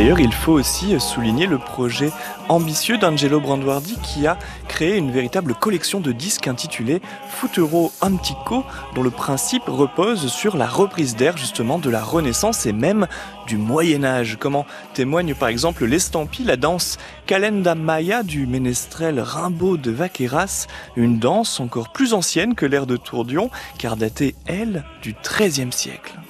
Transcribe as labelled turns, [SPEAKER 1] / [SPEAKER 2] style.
[SPEAKER 1] D'ailleurs, il faut aussi souligner le projet ambitieux d'Angelo Branduardi qui a créé une véritable collection de disques intitulée Futuro Antico, dont le principe repose sur la reprise d'air justement de la Renaissance et même du Moyen-Âge. Comment témoigne par exemple l'estampille, la danse Calenda Maya du ménestrel Rimbaud de Vaqueras, une danse encore plus ancienne que l'ère de Tourdion, car datée, elle, du XIIIe siècle.